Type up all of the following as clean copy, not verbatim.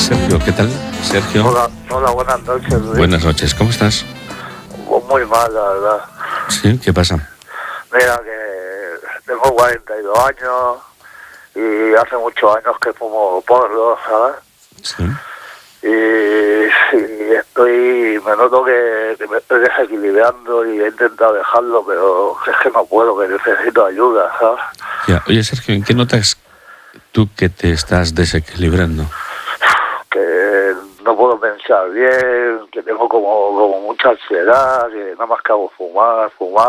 Sergio, ¿qué tal? Sergio. Hola, buenas noches, Luis. Buenas noches, ¿cómo estás? Muy mal, la verdad. Sí, ¿qué pasa? Mira que tengo 42 años y hace muchos años que fumo porro, ¿sabes? Sí. Y me noto que me estoy desequilibrando y he intentado dejarlo, pero es que no puedo, que necesito ayuda, ¿sabes? Ya. Oye, Sergio, ¿en qué notas tú que te estás desequilibrando? Que no puedo pensar bien, que tengo como mucha ansiedad, que nada más que hago fumar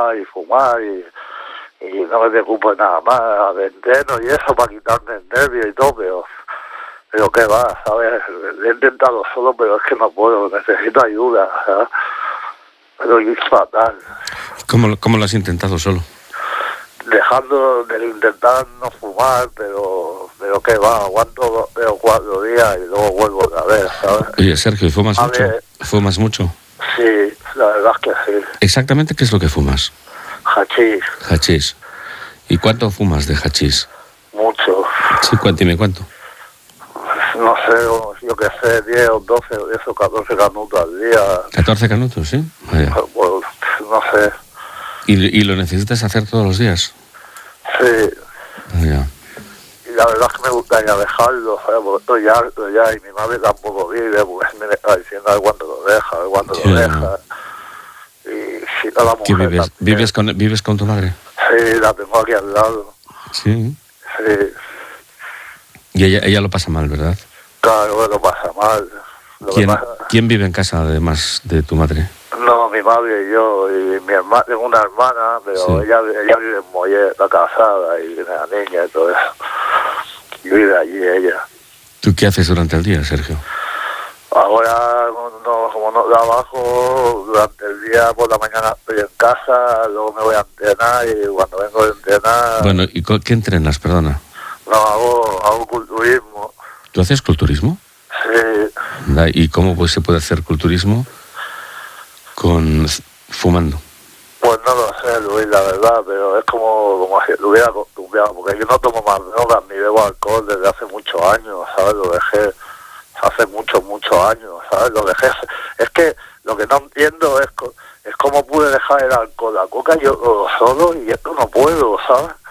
y no me preocupo nada más, de entreno y eso para quitarme el nervio y todo, pero qué va, ¿sabes? He intentado solo, pero es que no puedo, necesito ayuda, ¿sabes? Pero es fatal. ¿Cómo lo has intentado solo? Dejando de intentar no fumar, pero qué va, aguanto 3 o 4 días y luego vuelvo otra vez, ¿sabes? Oye, Sergio, ¿fumas A mucho? ver. ¿Fumas mucho? Sí, la verdad es que sí. ¿Exactamente qué es lo que fumas? Hachís, Hachís. ¿Y cuánto fumas de hachís? mucho. Sí, dime cuánto. No sé, yo qué sé, 10 o 12 o 10 o 14 canutos al día. 14 canutos, ¿sí? Vaya. Pues, no sé. ¿Y lo necesitas hacer todos los días? Sí, Ya. y la verdad es que me gustaría dejarlo, ¿sabes? Porque estoy harto ya y mi madre tampoco vive, porque me está diciendo a ver cuándo lo deja, a ver cuándo lo deja. Y si no, la ¿Qué mujer vives con tu madre? Sí, la tengo aquí al lado. Sí. Sí, Y ella lo pasa mal, ¿verdad? claro que lo pasa mal. ¿Quién vive en casa además de tu madre? No, mi madre y yo, y mi hermana, tengo una hermana, pero Sí. ella vive en Mollet, está casada y tiene la niña y todo eso. Y vive allí ella. ¿Tú qué haces durante el día, Sergio? Ahora, como no trabajo, durante el día por la mañana estoy en casa, luego me voy a entrenar y cuando vengo de entrenar... Bueno, ¿y qué entrenas, perdona? No, hago culturismo. ¿Tú haces culturismo? Sí, ¿Y cómo se puede hacer culturismo fumando? pues no lo sé, Luis, la verdad, pero es como si lo hubiera acostumbrado, porque yo no tomo más drogas ni bebo alcohol desde hace muchos años, ¿sabes? Lo dejé hace muchos años, ¿sabes? Lo dejé. Es que lo que no entiendo es cómo pude dejar el alcohol, la coca yo solo y esto no puedo, ¿sabes?